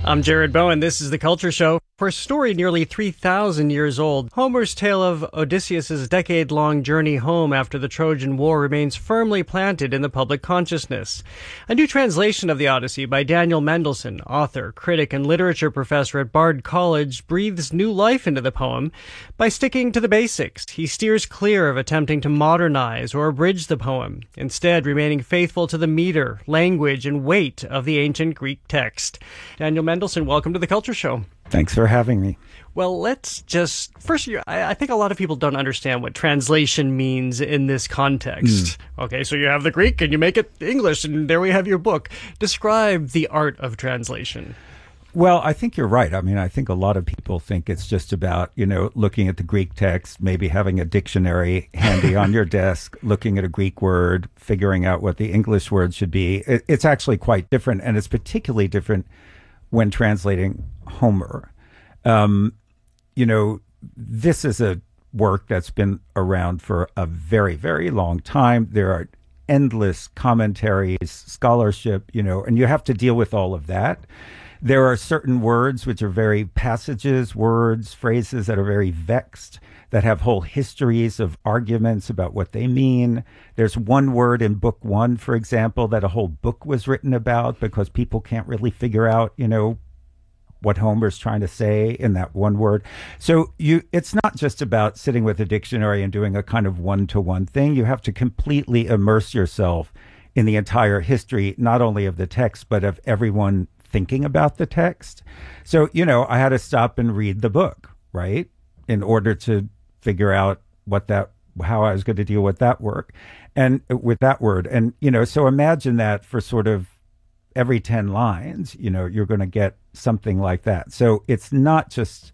I'm Jared Bowen. This is The Culture Show. For a story nearly 3,000 years old, Homer's tale of Odysseus' decade-long journey home after the Trojan War remains firmly planted in the public consciousness. A new translation of the Odyssey by Daniel Mendelsohn, author, critic, and literature professor at Bard College, breathes new life into the poem by sticking to the basics. He steers clear of attempting to modernize or abridge the poem, instead remaining faithful to the meter, language, and weight of the ancient Greek text. Daniel Mendelsohn, welcome to The Culture Show. Thanks for having me. Well, let's just first. I think a lot of people don't understand what translation means in this context. Okay, so you have the Greek and you make it English, and there we have your book. Describe the art of translation. Well, I think you're right. I mean, I think a lot of people think it's just about, looking at the Greek text, maybe having a dictionary handy on your desk, looking at a Greek word, figuring out what the English word should be. It's actually quite different, and it's particularly different when translating Homer. This is a work that's been around for a very, very long time. There are endless commentaries, scholarship, and you have to deal with all of that. There are certain words which are very passages, words, phrases that are very vexed, that have whole histories of arguments about what they mean. There's one word in book one, for example, that a whole book was written about because people can't really figure out, what Homer's trying to say in that one word. So it's not just about sitting with a dictionary and doing a kind of one-to-one thing. You have to completely immerse yourself in the entire history, not only of the text, but of everyone thinking about the text. So, I had to stop and read the book, right, in order to figure out how I was going to deal with that work and with that word. And, so imagine that for sort of every 10 lines, you're going to get something like that. So it's not just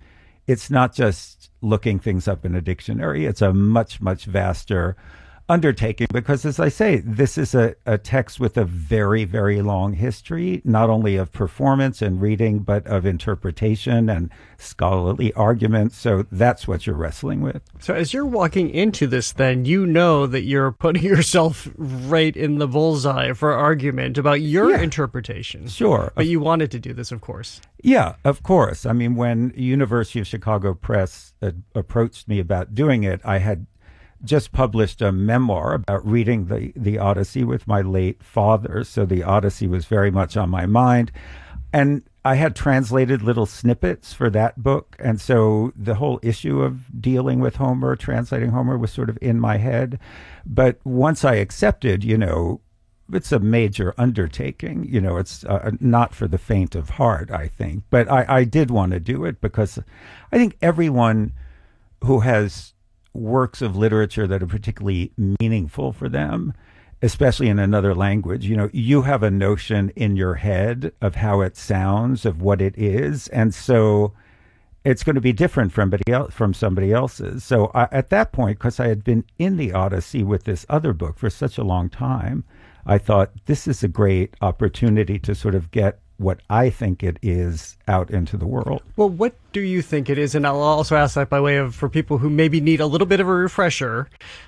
looking things up in a dictionary. It's a much, much vaster undertaking because, as I say, this is a text with a very, very long history, not only of performance and reading, but of interpretation and scholarly arguments. So that's what you're wrestling with. So as you're walking into this, then, that you're putting yourself right in the bullseye for argument about your interpretation. Sure. But you wanted to do this, of course. Yeah, of course. I mean, when University of Chicago Press approached me about doing it, I had just published a memoir about reading the Odyssey with my late father. So the Odyssey was very much on my mind. And I had translated little snippets for that book. And so the whole issue of dealing with Homer, translating Homer, was sort of in my head. But once I accepted, it's a major undertaking. It's not for the faint of heart, I think. But I did want to do it because I think everyone who has works of literature that are particularly meaningful for them, especially in another language, you have a notion in your head of how it sounds, of what it is, and so it's going to be different from somebody else's. So at that point, because I had been in the Odyssey with this other book for such a long time, I thought this is a great opportunity to sort of get what I think it is out into the world. Well, what do you think it is? And I'll also ask that by way of, for people who maybe need a little bit of a refresher,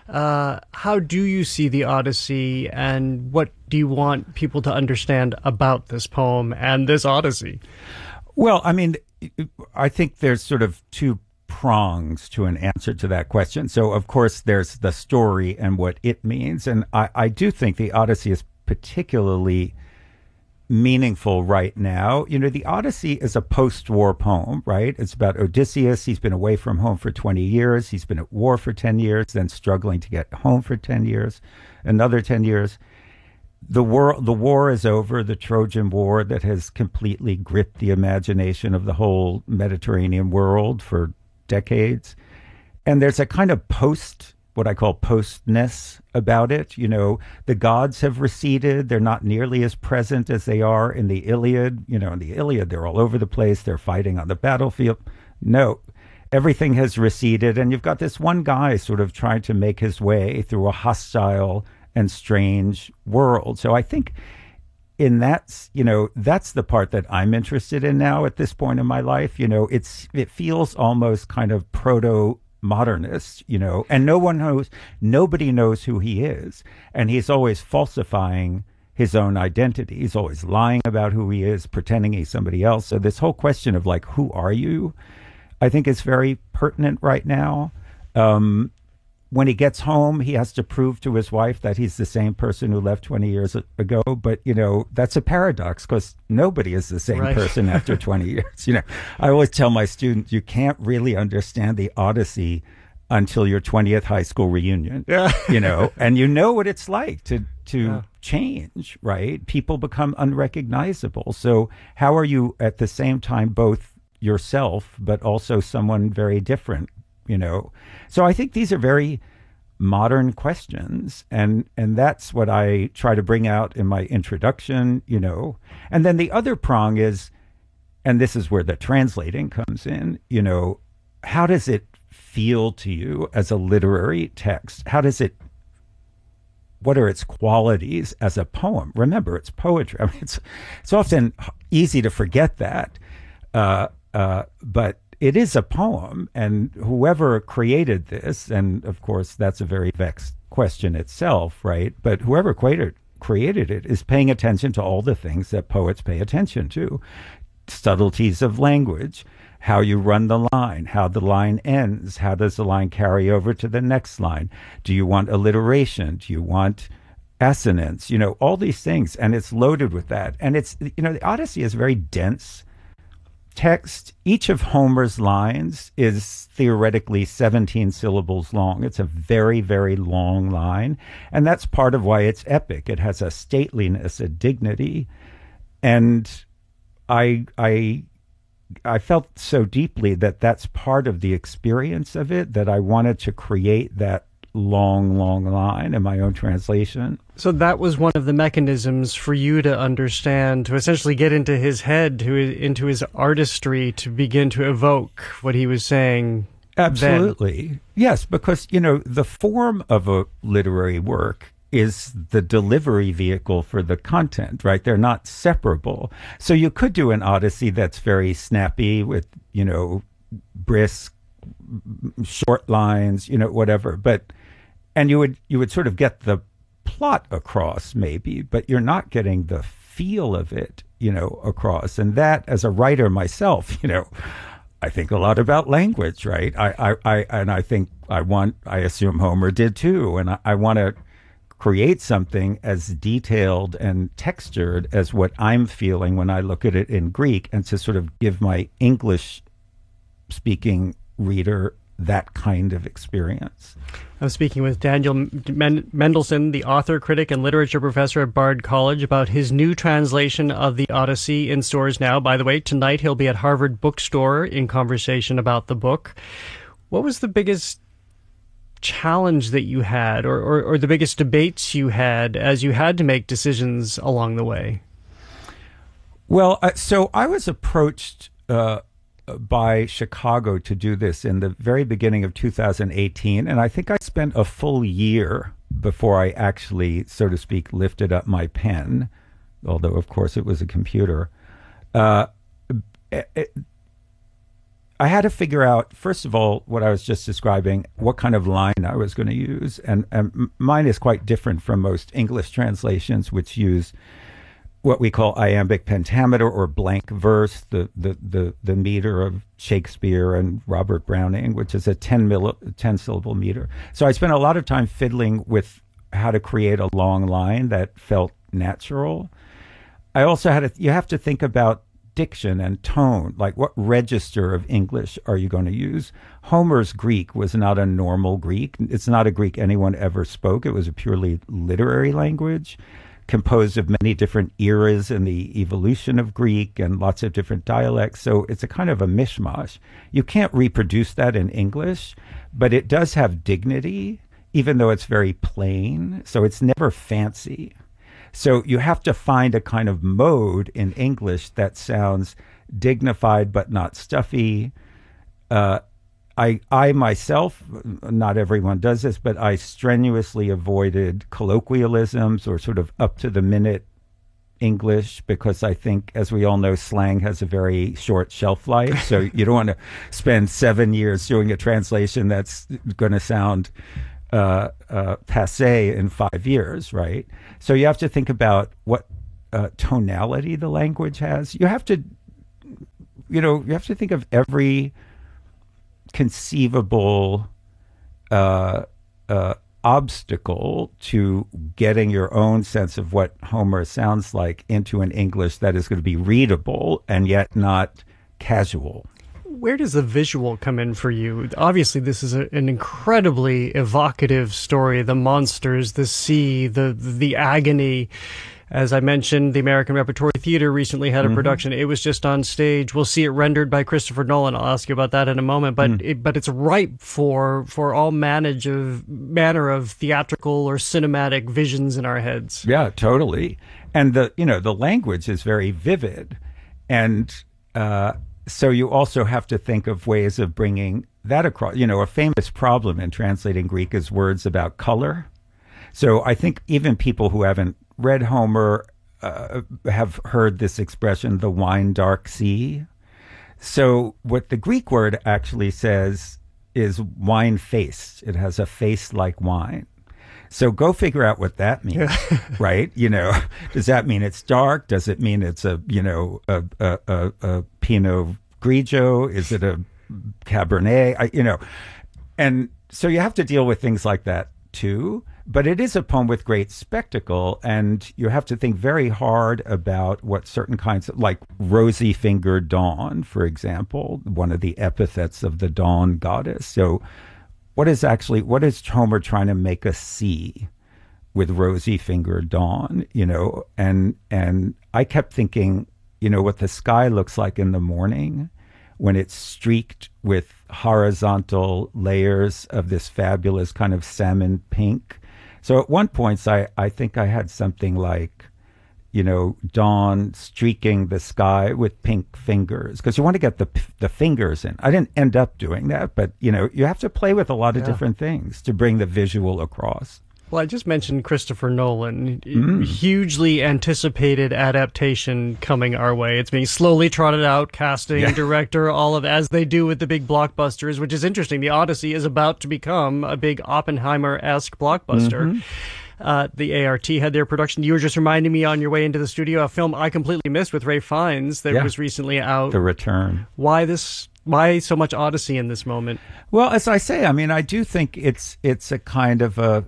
how do you see the Odyssey, and what do you want people to understand about this poem and this Odyssey? Well, I mean, I think there's sort of two prongs to an answer to that question. So, of course, there's the story and what it means. And I do think the Odyssey is particularly meaningful right now. The Odyssey is a post-war poem, right? It's about Odysseus. He's been away from home for 20 years. He's been at war for 10 years, then struggling to get home for 10 years, another 10 years. The war is over, the Trojan War that has completely gripped the imagination of the whole Mediterranean world for decades. And there's a kind of what I call postness about it. The gods have receded. They're not nearly as present as they are in the Iliad. In the Iliad, they're all over the place. They're fighting on the battlefield. No, everything has receded. And you've got this one guy sort of trying to make his way through a hostile and strange world. So I think that's the part that I'm interested in now at this point in my life. It feels almost kind of modernist, and nobody knows who he is. And he's always falsifying his own identity. He's always lying about who he is, pretending he's somebody else. So this whole question of like, who are you, I think is very pertinent right now. When he gets home, he has to prove to his wife that he's the same person who left 20 years ago. But, that's a paradox because nobody is the same person after 20 years. I always tell my students, you can't really understand the Odyssey until your 20th high school reunion, and you know what it's like to change, right? People become unrecognizable. So how are you at the same time both yourself, but also someone very different? So I think these are very modern questions, and that's what I try to bring out in my introduction, And then the other prong is, and this is where the translating comes in, how does it feel to you as a literary text? What are its qualities as a poem? Remember, it's poetry. I mean, it's often easy to forget that, but it is a poem, and whoever created this, and of course that's a very vexed question itself, right? But whoever created it is paying attention to all the things that poets pay attention to. Subtleties of language, how you run the line, how the line ends, how does the line carry over to the next line? Do you want alliteration? Do you want assonance? All these things, and it's loaded with that. And it's, the Odyssey is very dense text. Each of Homer's lines is theoretically 17 syllables long. It's a very, very long line. And that's part of why it's epic. It has a stateliness, a dignity. And I felt so deeply that that's part of the experience of it, that I wanted to create that long, long line in my own translation. So that was one of the mechanisms for you to understand, to essentially get into his head, into his artistry, to begin to evoke what he was saying. Absolutely. Then. Yes, because, the form of a literary work is the delivery vehicle for the content, right? They're not separable. So you could do an Odyssey that's very snappy with, brisk, short lines, whatever. And you would sort of get the plot across maybe, but you're not getting the feel of it, across. And that, as a writer myself, I think a lot about language, right? I assume Homer did too. And I want to create something as detailed and textured as what I'm feeling when I look at it in Greek, and to sort of give my English speaking reader that kind of experience. I'm speaking with Daniel Mendelsohn, the author, critic, and literature professor at Bard College, about his new translation of the Odyssey, in stores now. By the way, tonight he'll be at Harvard Bookstore in conversation about the book. What was the biggest challenge that you had, or the biggest debates you had as you had to make decisions along the way? Well, so I was approached by Chicago to do this in the very beginning of 2018, and I think I spent a full year before I actually, so to speak, lifted up my pen, although of course it was a computer. I had to figure out, first of all, what I was just describing, what kind of line I was going to use, and mine is quite different from most English translations, which use what we call iambic pentameter, or blank verse, the meter of Shakespeare and Robert Browning, which is a 10-syllable meter. So I spent a lot of time fiddling with how to create a long line that felt natural. I also you have to think about diction and tone, like what register of English are you going to use? Homer's Greek was not a normal Greek. It's not a Greek anyone ever spoke. It was a purely literary language, composed of many different eras in the evolution of Greek and lots of different dialects. So it's a kind of a mishmash. You can't reproduce that in English, but it does have dignity, even though it's very plain. So it's never fancy. So you have to find a kind of mode in English that sounds dignified but not stuffy. I myself, not everyone does this, but I strenuously avoided colloquialisms or sort of up-to-the-minute English, because I think, as we all know, slang has a very short shelf life. So you don't want to spend 7 years doing a translation that's going to sound passé in 5 years, right? So you have to think about what tonality the language has. You have to, you have to think of every conceivable obstacle to getting your own sense of what Homer sounds like into an English that is going to be readable and yet not casual. Where does the visual come in for you? Obviously, this is an incredibly evocative story. The monsters, the sea, the agony. As I mentioned, the American Repertory Theater recently had a production. It was just on stage. We'll see it rendered by Christopher Nolan. I'll ask you about that in a moment. But it's ripe for all manner of theatrical or cinematic visions in our heads. Yeah, totally. And the language is very vivid, and so you also have to think of ways of bringing that across. A famous problem in translating Greek is words about color. So I think even people who haven't read Homer have heard this expression, the wine dark sea. So what the Greek word actually says is wine faced. It has a face like wine. So go figure out what that means, right? Does that mean it's dark? Does it mean it's a Pinot Grigio? Is it a Cabernet? And so you have to deal with things like that too. But it is a poem with great spectacle, and you have to think very hard about what certain kinds of, like rosy-fingered dawn, for example, one of the epithets of the dawn goddess. So what is Homer trying to make us see with rosy-fingered dawn, And I kept thinking, what the sky looks like in the morning when it's streaked with horizontal layers of this fabulous kind of salmon pink. So at one point, I think I had something like, dawn streaking the sky with pink fingers, because you want to get the fingers in. I didn't end up doing that, but, you have to play with a lot of different things to bring the visual across. Well, I just mentioned Christopher Nolan. Hugely anticipated adaptation coming our way. It's being slowly trotted out, casting, director, all of as they do with the big blockbusters, which is interesting. The Odyssey is about to become a big Oppenheimer-esque blockbuster. The ART had their production. You were just reminding me on your way into the studio, a film I completely missed with Ralph Fiennes that was recently out. The Return. Why so much Odyssey in this moment? Well, as I say, I do think it's a kind of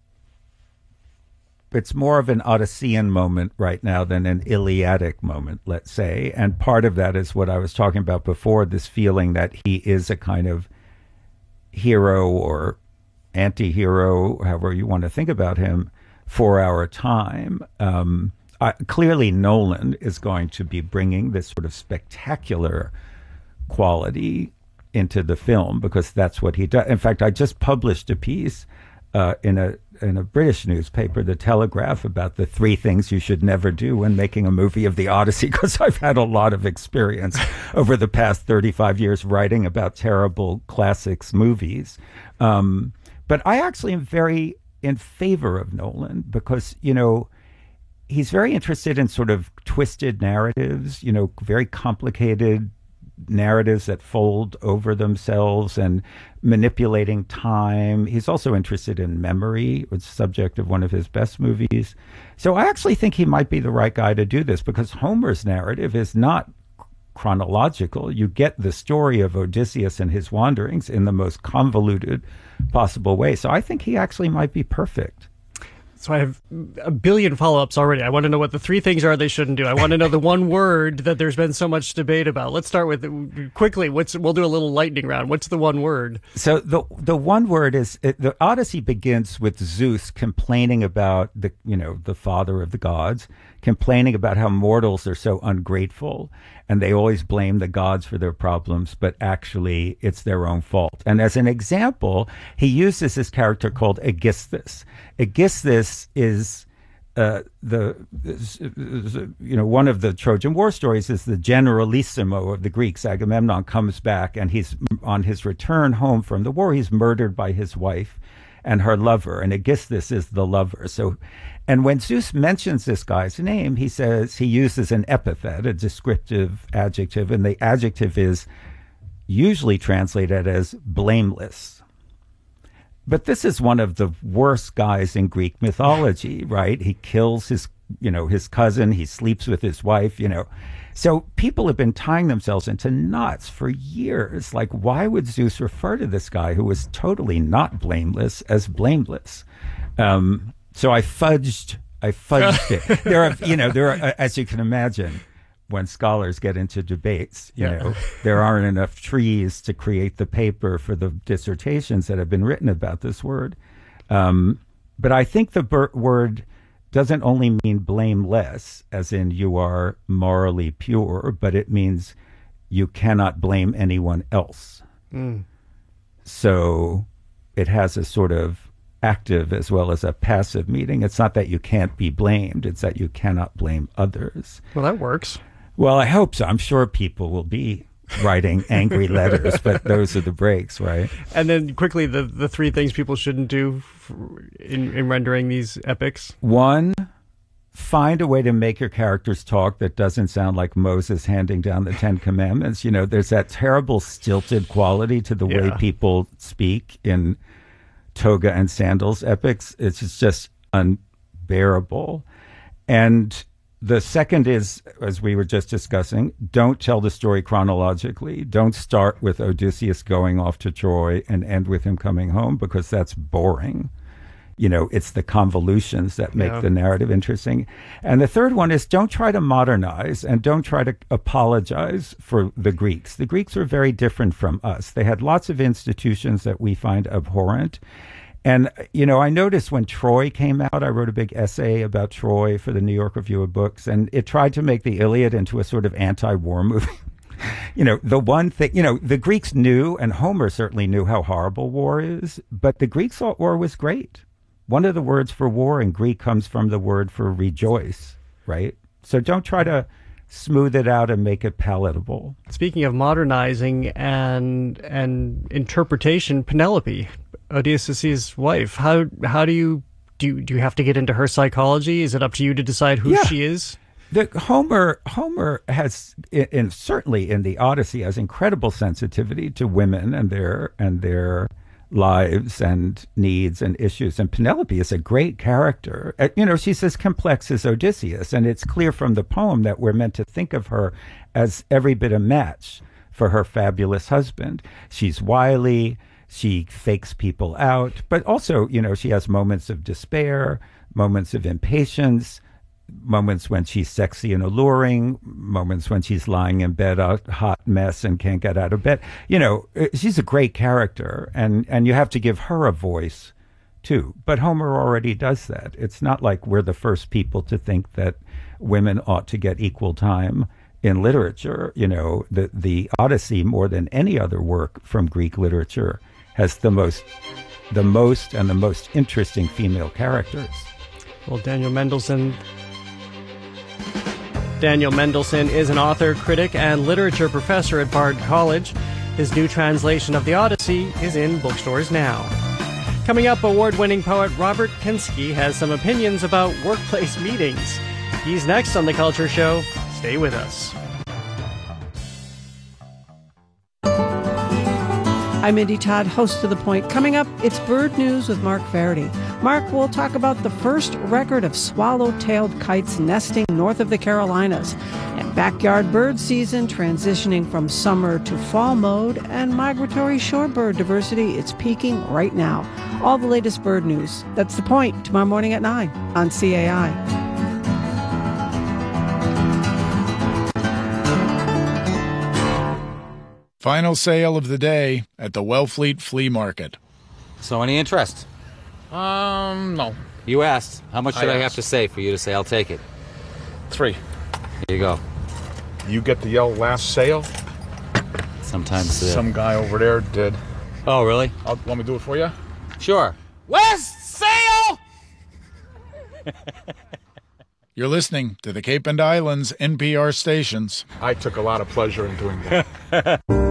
it's more of an Odyssean moment right now than an Iliadic moment, let's say. And part of that is what I was talking about before, this feeling that he is a kind of hero or anti-hero, however you want to think about him, for our time. Clearly, Nolan is going to be bringing this sort of spectacular quality into the film, because that's what he does. In fact, I just published a piece in a British newspaper, The Telegraph, about the 3 things you should never do when making a movie of the Odyssey, because I've had a lot of experience over the past 35 years writing about terrible classics movies. But I actually am very in favor of Nolan, because, he's very interested in sort of twisted narratives, very complicated narratives that fold over themselves and manipulating time. He's also interested in memory, which is the subject of one of his best movies. So I actually think he might be the right guy to do this, because Homer's narrative is not chronological. You get the story of Odysseus and his wanderings in the most convoluted possible way. So I think he actually might be perfect. So I have a billion follow-ups already. I want to know what the 3 things are they shouldn't do. I want to know the one word that there's been so much debate about. Let's start with quickly. We'll do a little lightning round. What's the one word? So the one word is, the Odyssey begins with Zeus complaining about the father of the gods, complaining about how mortals are so ungrateful and they always blame the gods for their problems, but actually it's their own fault. And as an example, he uses this character called Aegisthus. Aegisthus is one of the Trojan War stories is the generalissimo of the Greeks. Agamemnon comes back, and he's on his return home from the war. He's murdered by his wife and her lover, and Aegisthus is the lover. So, and when Zeus mentions this guy's name, he uses an epithet, a descriptive adjective, and the adjective is usually translated as blameless. But this is one of the worst guys in Greek mythology, right? He kills his cousin. He sleeps with his wife, So people have been tying themselves into knots for years. Like, why would Zeus refer to this guy who was totally not blameless as blameless? So I fudged it. There are, as you can imagine, when scholars get into debates, there aren't enough trees to create the paper for the dissertations that have been written about this word. But I think the word doesn't only mean blameless, as in you are morally pure, but it means you cannot blame anyone else. So it has a sort of active as well as a passive meaning. It's not that you can't be blamed, it's that you cannot blame others. Well, that works. Well, I hope so. I'm sure people will be writing angry letters, but those are the breaks, right? And then quickly, the three things people shouldn't do in rendering these epics. 1, find a way to make your characters talk that doesn't sound like Moses handing down the 10 Commandments. There's that terrible stilted quality to the way people speak in toga and sandals epics. It's just unbearable. And the second is, as we were just discussing, don't tell the story chronologically. Don't start with Odysseus going off to Troy and end with him coming home, because that's boring. It's the convolutions that make the narrative interesting. And the third one is, don't try to modernize and don't try to apologize for the Greeks. The Greeks were very different from us. They had lots of institutions that we find abhorrent. And, I noticed when Troy came out, I wrote a big essay about Troy for the New York Review of Books, and it tried to make the Iliad into a sort of anti-war movie. The one thing, the Greeks knew, and Homer certainly knew, how horrible war is, but the Greeks thought war was great. One of the words for war in Greek comes from the word for rejoice, right? So don't try to smooth it out and make it palatable. Speaking of modernizing and interpretation, Penelope, Odysseus' wife, how do you have to get into her psychology? Is it up to you to decide who she is? Homer has, certainly in the Odyssey, has incredible sensitivity to women and their lives and needs and issues. And Penelope is a great character. She's as complex as Odysseus, and it's clear from the poem that we're meant to think of her as every bit a match for her fabulous husband. She's wily. She fakes people out, but also, she has moments of despair, moments of impatience, moments when she's sexy and alluring, moments when she's lying in bed, a hot mess, and can't get out of bed. She's a great character, and you have to give her a voice, too. But Homer already does that. It's not like we're the first people to think that women ought to get equal time in literature. The Odyssey, more than any other work from Greek literature, has the most interesting female characters. Well, Daniel Mendelsohn is an author, critic, and literature professor at Bard College. His new translation of the Odyssey is in bookstores now. Coming up, award-winning poet Robert Pinsky has some opinions about workplace meetings. He's next on The Culture Show. Stay with us. I'm Mindy Todd, host of The Point. Coming up, it's Bird News with Mark Faraday. Mark will talk about the first record of swallow-tailed kites nesting north of the Carolinas, and backyard bird season transitioning from summer to fall mode, and migratory shorebird diversity, it's peaking right now. All the latest bird news. That's The Point, tomorrow morning at 9 on CAI. Final sale of the day at the Wellfleet Flea Market. So any interest? No. You asked. How much should I have to say for you to say I'll take it? 3. Here you go. You get to yell last sale? Sometimes some guy over there did. Oh, really? Want me to do it for you? Sure. Last sale! You're listening to the Cape and Islands NPR stations. I took a lot of pleasure in doing that.